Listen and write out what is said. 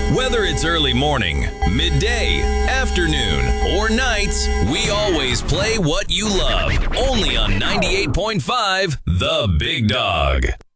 Whether it's early morning, midday, afternoon, or nights, we always play what you love. Only on 98.5 The Big Dog.